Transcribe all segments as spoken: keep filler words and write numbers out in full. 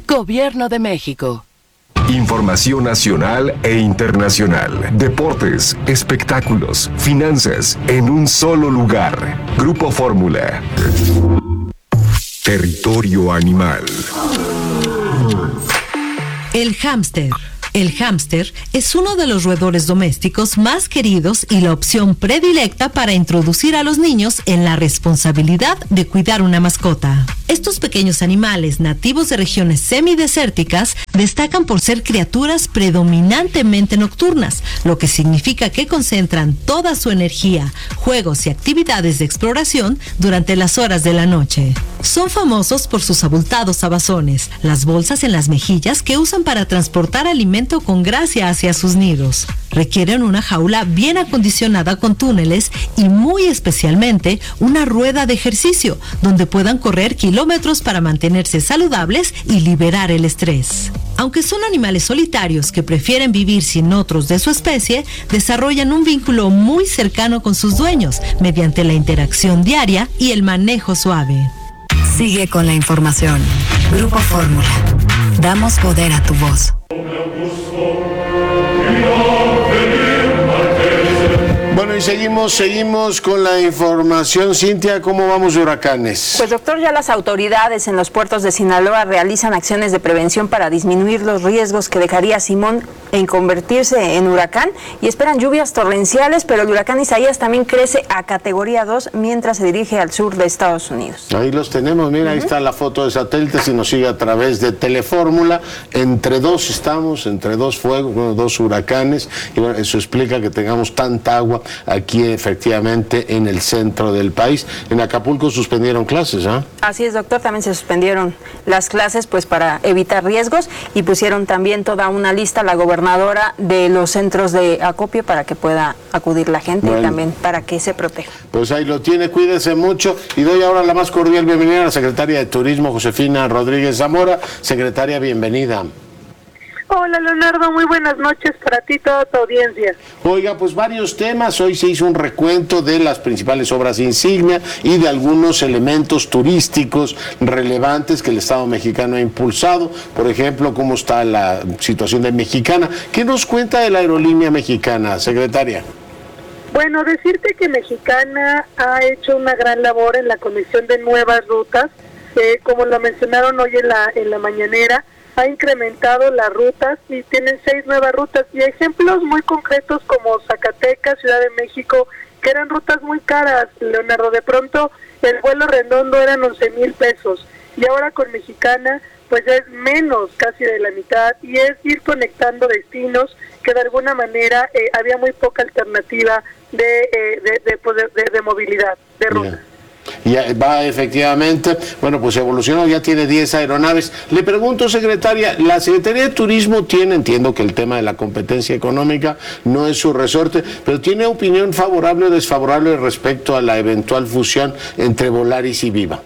Gobierno de México. Información nacional e internacional, deportes, espectáculos, finanzas, en un solo lugar. Grupo Fórmula. Territorio animal. El hámster. El hámster es uno de los roedores domésticos más queridos y la opción predilecta para introducir a los niños en la responsabilidad de cuidar una mascota. Estos pequeños animales nativos de regiones semidesérticas destacan por ser criaturas predominantemente nocturnas, lo que significa que concentran toda su energía, juegos y actividades de exploración durante las horas de la noche. Son famosos por sus abultados abazones, las bolsas en las mejillas que usan para transportar alimentos con gracia hacia sus nidos. Requieren una jaula bien acondicionada con túneles y muy especialmente una rueda de ejercicio donde puedan correr kilómetros para mantenerse saludables y liberar el estrés. Aunque son animales solitarios que prefieren vivir sin otros de su especie, desarrollan un vínculo muy cercano con sus dueños mediante la interacción diaria y el manejo suave. Sigue con la información. Grupo Fórmula. Damos poder a tu voz. Bueno, y seguimos, seguimos con la información. Cintia, ¿cómo vamos de huracanes? Pues doctor, ya las autoridades en los puertos de Sinaloa realizan acciones de prevención para disminuir los riesgos que dejaría Simón en convertirse en huracán y esperan lluvias torrenciales, pero el huracán Isaías también crece a categoría dos mientras se dirige al sur de Estados Unidos. Ahí los tenemos, mira, uh-huh. Ahí está la foto de satélite, si nos sigue a través de Telefórmula. Entre dos estamos, entre dos fuegos, bueno, dos huracanes, y bueno, eso explica que tengamos tanta agua aquí efectivamente en el centro del país. En Acapulco suspendieron clases, ¿ah? ¿eh? Así es, doctor, también se suspendieron las clases pues para evitar riesgos y pusieron también toda una lista la gobernadora de los centros de acopio para que pueda acudir la gente bueno, y también para que se proteja. Pues ahí lo tiene, cuídese mucho y doy ahora la más cordial bienvenida a la secretaria de Turismo, Josefina Rodríguez Zamora. Secretaria, bienvenida. Hola Leonardo, muy buenas noches para ti y toda tu audiencia. Oiga, pues varios temas, hoy se hizo un recuento de las principales obras insignia y de algunos elementos turísticos relevantes que el Estado mexicano ha impulsado, por ejemplo, cómo está la situación de Mexicana. ¿Qué nos cuenta de la aerolínea mexicana, secretaria? Bueno, decirte que Mexicana ha hecho una gran labor en la comisión de nuevas rutas, eh, como lo mencionaron hoy en la, en la mañanera, ha incrementado las rutas y tienen seis nuevas rutas y ejemplos muy concretos como Zacatecas, Ciudad de México, que eran rutas muy caras, Leonardo. De pronto el vuelo redondo eran once mil pesos y ahora con Mexicana pues es menos, casi de la mitad, y es ir conectando destinos que de alguna manera eh, había muy poca alternativa de, eh, de, de, de, de, de movilidad, de ruta. Yeah. Ya va efectivamente, bueno, pues evolucionó, ya tiene diez aeronaves. Le pregunto, secretaria, la Secretaría de Turismo tiene, entiendo que el tema de la competencia económica no es su resorte, pero ¿tiene opinión favorable o desfavorable respecto a la eventual fusión entre Volaris y Viva?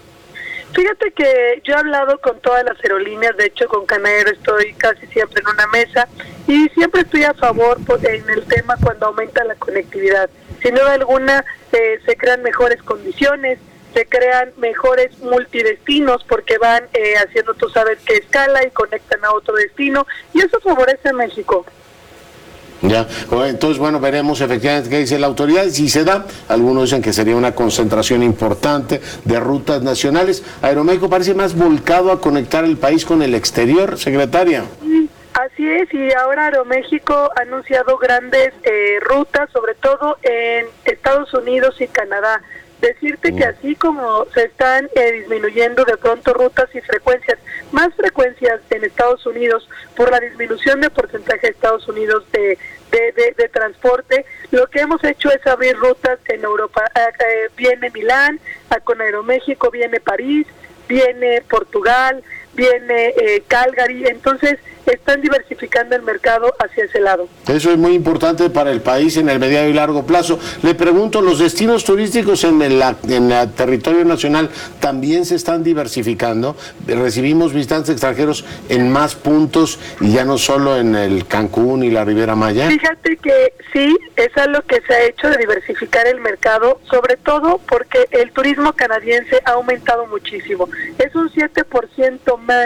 Fíjate que yo he hablado con todas las aerolíneas, de hecho con Canaero estoy casi siempre en una mesa y siempre estoy a favor pues, en el tema cuando aumenta la conectividad. Sin duda alguna eh, se crean mejores condiciones, se crean mejores multidestinos porque van eh, haciendo, tú sabes, que escala y conectan a otro destino y eso favorece a México. Ya, entonces bueno, veremos efectivamente qué dice la autoridad, si se da, algunos dicen que sería una concentración importante de rutas nacionales. Aeroméxico parece más volcado a conectar el país con el exterior, secretaria. Así es, y ahora Aeroméxico ha anunciado grandes eh, rutas, sobre todo en Estados Unidos y Canadá. Decirte mm. que así como se están eh, disminuyendo de pronto rutas y frecuencias, más frecuencias en Estados Unidos por la disminución de porcentaje de Estados Unidos de, de, de, de transporte, lo que hemos hecho es abrir rutas en Europa. Eh, eh, viene Milán, a, con Aeroméxico viene París, viene Portugal, viene eh, Calgary, entonces están diversificando el mercado hacia ese lado. Eso es muy importante para el país en el mediano y largo plazo. Le pregunto, ¿los destinos turísticos en el, en el territorio nacional también se están diversificando? Recibimos visitantes extranjeros en más puntos y ya no solo en el Cancún y la Riviera Maya. Fíjate que sí, es algo que se ha hecho de diversificar el mercado, sobre todo porque el turismo canadiense ha aumentado muchísimo. Es un siete por ciento más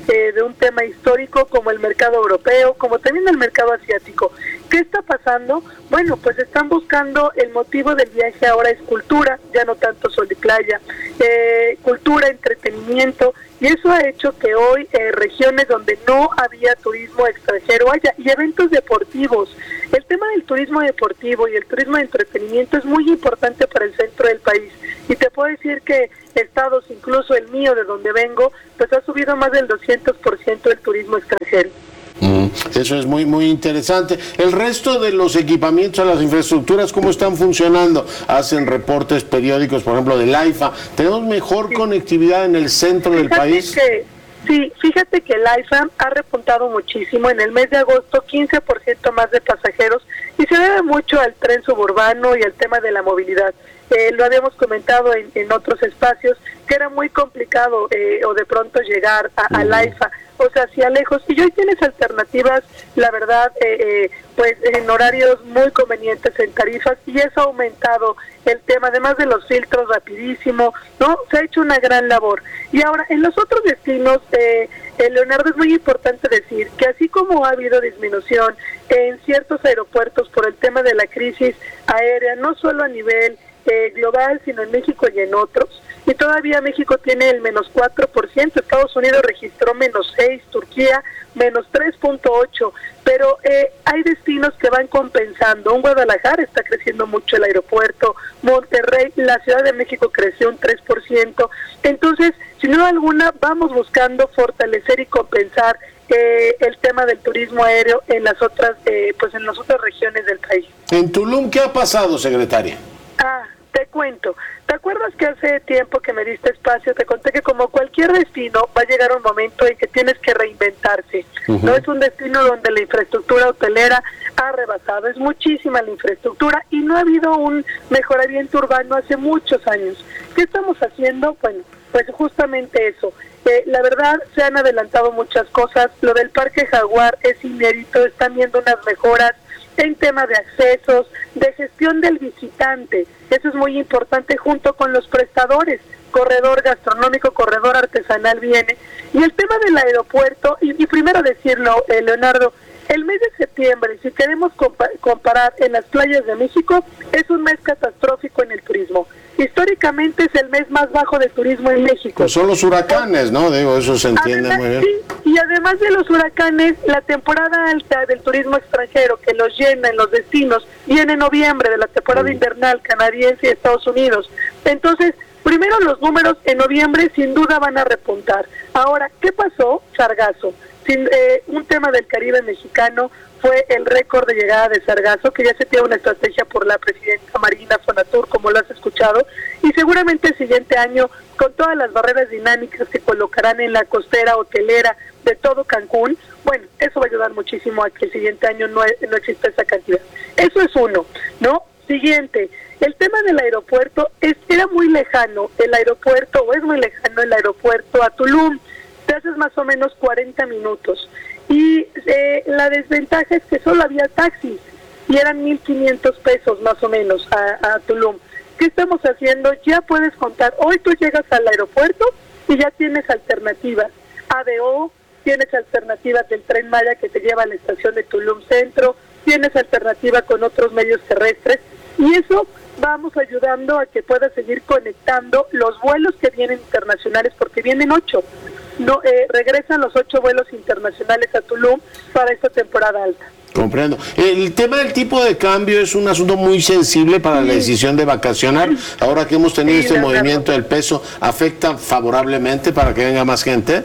eh, de un tema histórico como el mercado europeo, como también el mercado asiático. ¿Qué está pasando? Bueno, pues están buscando, el motivo del viaje ahora es cultura, ya no tanto sol y playa, eh, cultura, entretenimiento, y eso ha hecho que hoy eh, regiones donde no había turismo extranjero haya, y eventos deportivos. El tema del turismo deportivo y el turismo de entretenimiento es muy importante para el centro del país, y te puedo decir que estados, incluso el mío de donde vengo, pues ha subido más del doscientos por ciento el turismo extranjero. Mm, eso es muy muy interesante. El resto de los equipamientos, las infraestructuras, ¿cómo están funcionando? Hacen reportes periódicos, por ejemplo, del AIFA. ¿Tenemos mejor sí. conectividad en el centro fíjate del país? Que, sí, fíjate que el AIFA ha repuntado muchísimo. En el mes de agosto, quince por ciento más de pasajeros, y se debe mucho al tren suburbano y al tema de la movilidad. Eh, lo habíamos comentado en, en otros espacios, que era muy complicado eh, o de pronto llegar a, al AIFA, o sea, hacia lejos, y hoy tienes alternativas, la verdad, eh, eh, pues en horarios muy convenientes, en tarifas, y eso ha aumentado el tema, además de los filtros rapidísimo, ¿no? Se ha hecho una gran labor. Y ahora, en los otros destinos, eh, eh, Leonardo, es muy importante decir que así como ha habido disminución en ciertos aeropuertos por el tema de la crisis aérea, no solo a nivel eh, global, sino en México y en otros, y todavía México tiene el menos cuatro por ciento, Estados Unidos registró menos seis, Turquía menos tres punto ocho, pero eh, hay destinos que van compensando. Un Guadalajara está creciendo mucho el aeropuerto, Monterrey, la Ciudad de México creció un tres por ciento, entonces, sin duda alguna, vamos buscando fortalecer y compensar eh, el tema del turismo aéreo en las otras, eh, pues en las otras regiones del país. En Tulum, ¿qué ha pasado, secretaria? Ah, te cuento. ¿Te acuerdas que hace tiempo que me diste espacio, te conté que como cualquier destino va a llegar un momento en que tienes que reinventarse? Uh-huh. No es un destino donde la infraestructura hotelera ha rebasado, es muchísima la infraestructura y no ha habido un mejoramiento urbano hace muchos años. ¿Qué estamos haciendo? Bueno, pues justamente eso. Eh, la verdad, se han adelantado muchas cosas. Lo del Parque Jaguar es inédito, están viendo unas mejoras en tema de accesos, de gestión del visitante. Eso es muy importante, junto con los prestadores, corredor gastronómico, corredor artesanal viene. Y el tema del aeropuerto, y, y primero decirlo, eh, Leonardo, el mes de septiembre, si queremos compa- comparar en las playas de México, es un mes catastrófico en el turismo. Históricamente es el mes más bajo de turismo en México. Pues son los huracanes, ¿no? Digo, eso se entiende además, muy bien. Sí, y además de los huracanes, la temporada alta del turismo extranjero que los llena en los destinos viene en noviembre, de la temporada mm. invernal canadiense y Estados Unidos. Entonces, primero los números en noviembre sin duda van a repuntar. Ahora, ¿qué pasó? Sargazo. Sin, eh, un tema del Caribe mexicano fue el récord de llegada de sargazo, que ya se tiene una estrategia por la presidenta Marina Fonatur, como lo has escuchado, y seguramente el siguiente año, con todas las barreras dinámicas que colocarán en la costera hotelera de todo Cancún, bueno, eso va a ayudar muchísimo a que el siguiente año no, no exista esa cantidad. Eso es uno, ¿no? Siguiente, el tema del aeropuerto, es, era muy lejano el aeropuerto, o es muy lejano el aeropuerto a Tulum, te haces más o menos cuarenta minutos. Y eh, la desventaja es que solo había taxis y eran mil quinientos pesos más o menos a, a Tulum. ¿Qué estamos haciendo? Ya puedes contar, hoy tú llegas al aeropuerto y ya tienes alternativas. A D O, tienes alternativas del Tren Maya que te lleva a la estación de Tulum Centro, tienes alternativa con otros medios terrestres, y eso vamos ayudando a que puedas seguir conectando los vuelos que vienen internacionales, porque vienen ocho. No, eh, regresan los ocho vuelos internacionales a Tulum para esta temporada alta. Comprendo. El tema del tipo de cambio es un asunto muy sensible para sí. la decisión de vacacionar. Ahora que hemos tenido sí, este movimiento del peso, ¿afecta favorablemente para que venga más gente?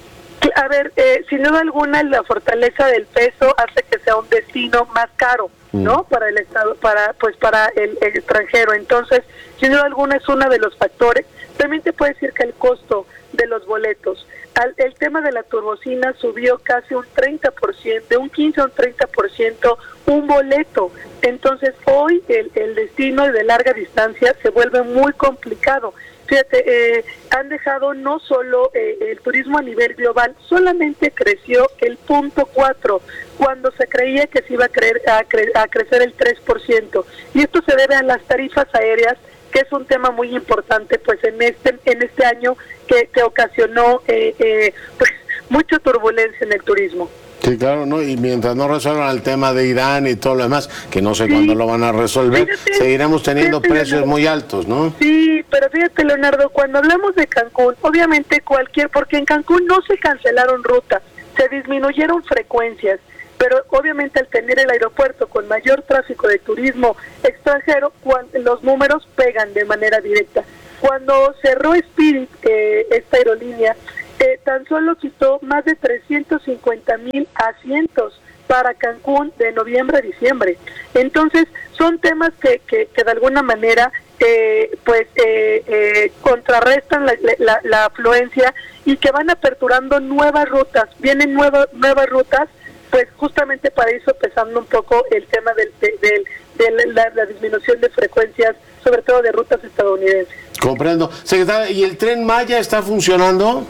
A ver, eh, sin duda alguna la fortaleza del peso hace que sea un destino más caro, ¿no? Mm. Para el estado, para pues para el, el extranjero. Entonces, sin duda alguna es uno de los factores. También te puedo decir que el costo de los boletos, al, el tema de la turbocina subió casi un treinta por ciento, de un quince a un treinta por ciento un boleto. Entonces hoy el, el destino de larga distancia se vuelve muy complicado. Fíjate, eh, han dejado no solo eh, el turismo a nivel global, solamente creció el punto cuatro, cuando se creía que se iba a, creer, a, cre, a crecer el tres por ciento. Y esto se debe a las tarifas aéreas, que es un tema muy importante pues en este en este año que, que ocasionó eh, eh, pues mucha turbulencia en el turismo. Sí, claro, ¿no? Y mientras no resuelvan el tema de Irán y todo lo demás, que no sé sí. cuándo lo van a resolver, fíjate, seguiremos teniendo fíjate, precios Leonardo. muy altos, ¿no? Sí, pero fíjate, Leonardo, cuando hablamos de Cancún, obviamente cualquier, porque en Cancún no se cancelaron rutas, se disminuyeron frecuencias, pero obviamente al tener el aeropuerto con mayor tráfico de turismo extranjero, los números pegan de manera directa. Cuando cerró Spirit, eh, esta aerolínea, Eh, tan solo quitó más de trescientos cincuenta mil asientos para Cancún de noviembre a diciembre. Entonces, son temas que, que, que de alguna manera eh, pues eh, eh, contrarrestan la, la, la afluencia y que van aperturando nuevas rutas. Vienen nuevas nuevas rutas, pues justamente para ir sopesando un poco el tema del, de, de, de la, la disminución de frecuencias, sobre todo de rutas estadounidenses. Comprendo. Secretaria, ¿y el Tren Maya está funcionando?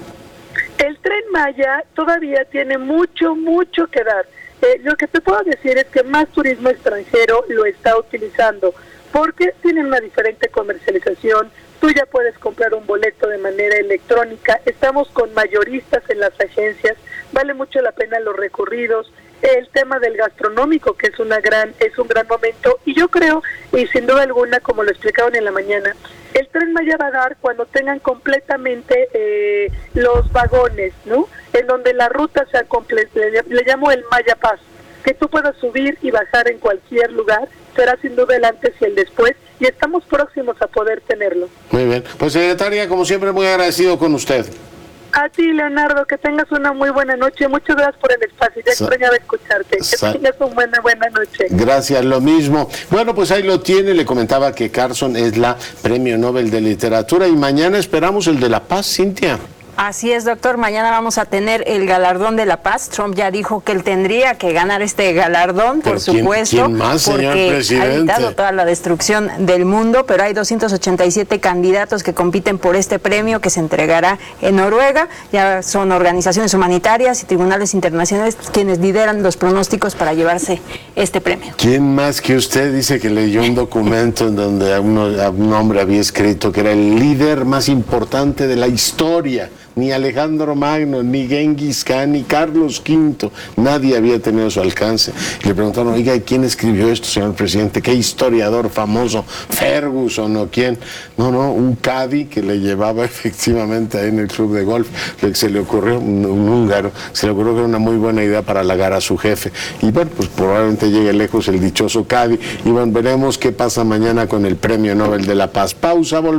El Tren Maya todavía tiene mucho, mucho que dar. Eh, lo que te puedo decir es que más turismo extranjero lo está utilizando, porque tienen una diferente comercialización. Tú ya puedes comprar un boleto de manera electrónica. Estamos con mayoristas en las agencias. Vale mucho la pena los recorridos. El tema del gastronómico, que es una gran es un gran momento. Y yo creo, y sin duda alguna, como lo explicaron en la mañana, el Tren Maya va a dar cuando tengan completamente eh, los vagones, ¿no? En donde la ruta sea completa, le, le llamo el Maya Pass, que tú puedas subir y bajar en cualquier lugar, será sin duda el antes y el después, y estamos próximos a poder tenerlo. Muy bien, pues secretaria, como siempre, muy agradecido con usted. A ti, Leonardo, que tengas una muy buena noche. Muchas gracias por el espacio. Ya extrañaba escucharte. Que tengas una buena, buena noche. Gracias, lo mismo. Bueno, pues ahí lo tiene. Le comentaba que Carson es la Premio Nobel de Literatura y mañana esperamos el de La Paz, Cintia. Así es, doctor. Mañana vamos a tener el galardón de la paz. Trump ya dijo que él tendría que ganar este galardón, por ¿quién, supuesto, ¿quién más, señor porque presidente? ha evitado toda la destrucción del mundo, pero hay doscientos ochenta y siete candidatos que compiten por este premio que se entregará en Noruega. Ya son organizaciones humanitarias y tribunales internacionales quienes lideran los pronósticos para llevarse este premio. ¿Quién más que usted dice que leyó un documento en donde a, uno, a un hombre había escrito que era el líder más importante de la historia? Ni Alejandro Magno, ni Genghis Khan, ni Carlos quinto, nadie había tenido su alcance. Y le preguntaron, oiga, ¿quién escribió esto, señor presidente? ¿Qué historiador famoso? ¿Ferguson o quién? No, no, un caddy que le llevaba efectivamente ahí en el club de golf, lo que se le ocurrió, un, un húngaro, se le ocurrió que era una muy buena idea para halagar a su jefe. Y bueno, pues probablemente llegue lejos el dichoso caddy. Y bueno, veremos qué pasa mañana con el Premio Nobel de la Paz. Pausa, volvemos.